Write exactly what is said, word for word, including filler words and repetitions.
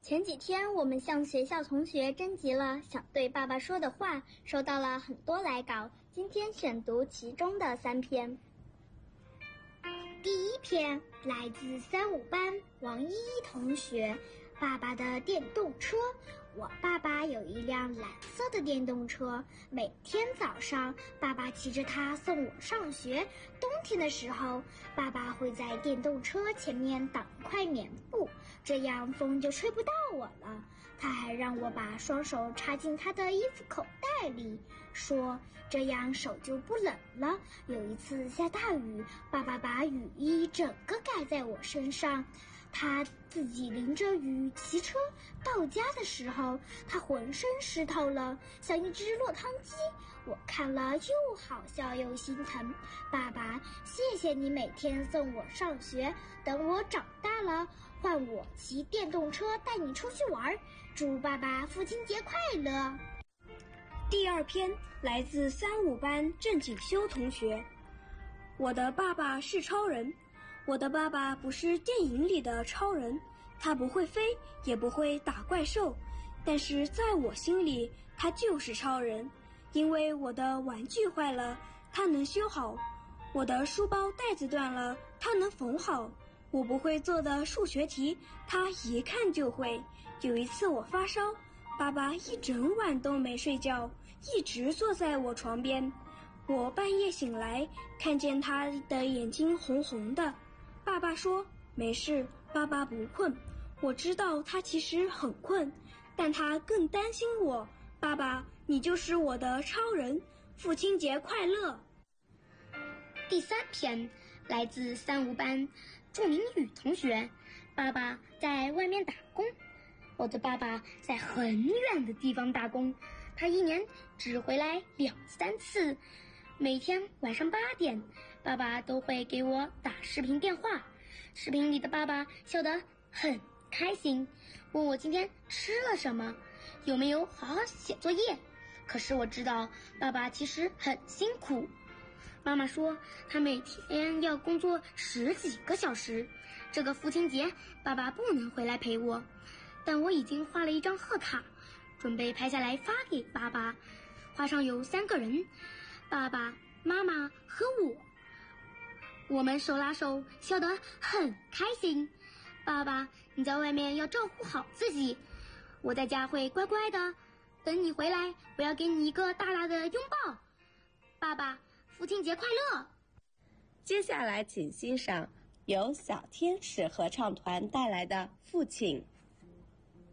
前几天我们向学校同学征集了想对爸爸说的话，收到了很多来稿，今天选读其中的三篇。第一篇来自三五班王依依同学，爸爸的电动车。我爸爸有一辆蓝色的电动车，每天早上爸爸骑着它送我上学。冬天的时候，爸爸会在电动车前面挡一块棉布，这样风就吹不到我了。他还让我把双手插进他的衣服口袋里，说这样手就不冷了。有一次下大雨，爸爸把雨衣整个盖在我身上，他自己淋着雨骑车到家的时候，他浑身湿透了，像一只落汤鸡。我看了又好笑又心疼。爸爸，谢谢你每天送我上学，等我长大了，换我骑电动车带你出去玩。祝爸爸父亲节快乐。 第二篇来自三五班郑景修同学。我的爸爸是超人。我的爸爸不是电影里的超人，他不会飞，也不会打怪兽，但是在我心里，他就是超人。因为我的玩具坏了，他能修好；我的书包带子断了，他能缝好；我不会做的数学题，他一看就会。有一次我发烧，爸爸一整晚都没睡觉，一直坐在我床边。我半夜醒来，看见他的眼睛红红的。爸爸说没事，爸爸不困。我知道他其实很困，但他更担心我。爸爸，你就是我的超人，父亲节快乐。 第三篇来自三五班祝明宇同学。爸爸在外面打工。我的爸爸在很远的地方打工，他一年只回来两三次。每天晚上八点，爸爸都会给我打视频电话。视频里的爸爸笑得很开心，问我今天吃了什么，有没有好好写作业。可是我知道爸爸其实很辛苦。妈妈说他每天要工作十几个小时，这个父亲节爸爸不能回来陪我，但我已经画了一张贺卡，准备拍下来发给爸爸。画上有三个人，爸爸、妈妈和我，我们手拉手笑得很开心。爸爸，你在外面要照顾好自己，我在家会乖乖的，等你回来我要给你一个大大的拥抱。爸爸，父亲节快乐。 接下来请欣赏由小天使合唱团带来的《父亲》。